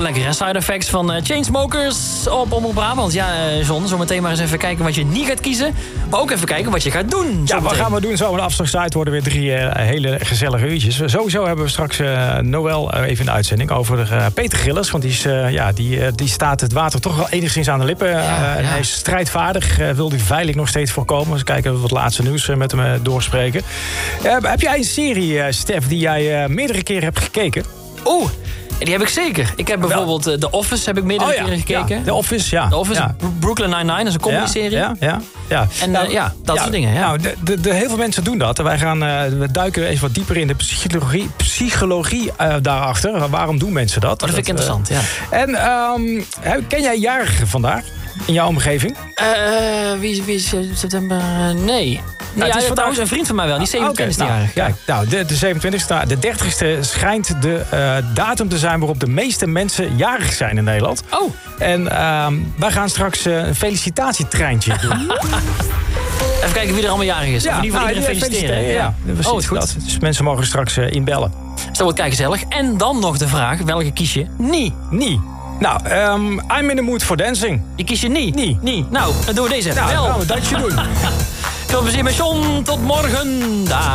wel lekker, hè? Side Effects van Chainsmokers op Omroep Brabant. Ja, John, zometeen maar eens even kijken wat je niet gaat kiezen. Maar ook even kijken wat je gaat doen. Ja, wat gaan we doen? Zo aan de afslagstijd worden weer 3 hele gezellige uurtjes. Sowieso hebben we straks Noël even in de uitzending over Peter Gillis. Want die staat het water toch wel enigszins aan de lippen. Hij is strijdvaardig, wil die veilig nog steeds voorkomen. Dus kijken of we het laatste nieuws met hem doorspreken. Heb jij een serie, Stef, die jij meerdere keren hebt gekeken? Oeh, die heb ik zeker. Ik heb bijvoorbeeld The Office heb ik meerdere keren gekeken. Ja, The Office, ja. The Office, Brooklyn Nine-Nine, dat is een comedy-serie. Ja. En dat soort dingen. Ja. Nou, heel veel mensen doen dat. We duiken even wat dieper in de psychologie daarachter. Waarom doen mensen dat? Dat vind ik interessant, ja. En ken jij jarigen vandaag in jouw omgeving? Wie is september? Nee. Nou, ja, het is trouwens een vriend van mij wel, die 27e jarig. Kijk, de 27e, de 30e schijnt de datum te zijn waarop de meeste mensen jarig zijn in Nederland. Oh. En wij gaan straks een felicitatietreintje doen. Even kijken wie er allemaal jarig is. Of in ieder geval iedereen feliciteren. Ja, oh, het goed. Dus mensen mogen straks inbellen. Dus dat wordt gezellig. En dan nog de vraag, welke kies je niet? Nou, I'm in the mood for dancing. Die kies je niet? Niet. Nou, dan doen we deze even. Nou, dan gaan we dat doen. Veel plezier met John. Tot morgen. Dag.